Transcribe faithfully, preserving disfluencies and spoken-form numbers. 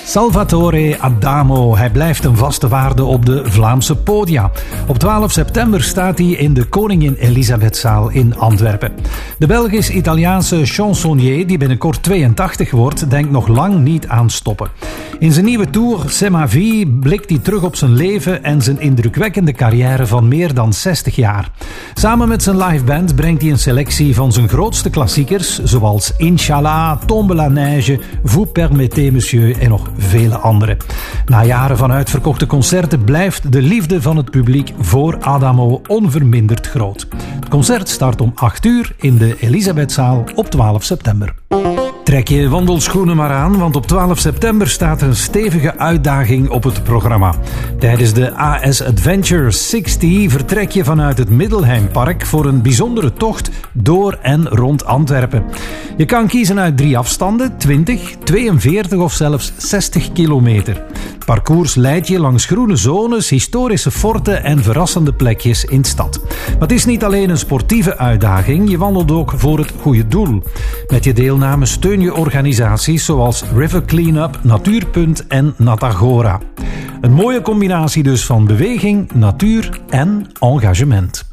Salvatore Adamo, hij blijft een vaste waarde op de Vlaamse podia. Op twaalf september staat hij in de Koningin Elisabethzaal in Antwerpen. De Belgisch-Italiaanse chansonnier, die binnenkort tweeëntachtig wordt, denkt nog lang niet aan stoppen. In zijn nieuwe tour C'est ma vie blikt hij terug op zijn leven en zijn indrukwekkende carrière van meer dan zestig jaar. Samen met zijn liveband brengt hij een selectie van zijn grootste klassiekers, zoals Inch'Allah, Tombe la neige, Vous permettez monsieur en nog vele andere. Na jaren van uitverkochte concerten blijft de liefde van het publiek voor Adamo onverminderd groot. Het concert start om acht uur in de Elisabethzaal op twaalf september. Trek je wandelschoenen maar aan, want op twaalf september staat er een stevige uitdaging op het programma. Tijdens de A S Adventure zestig vertrek je vanuit het Middelheimpark voor een bijzondere tocht door en rond Antwerpen. Je kan kiezen uit drie afstanden, twintig, tweeënveertig of zelfs zestig kilometer. Het parcours leidt je langs groene zones, historische forten en verrassende plekjes in de stad. Maar het is niet alleen een sportieve uitdaging, je wandelt ook voor het goede doel. Met je deelname steun je organisaties zoals River Cleanup, Natuurpunt en Natagora. Een mooie combinatie dus van beweging, natuur en engagement.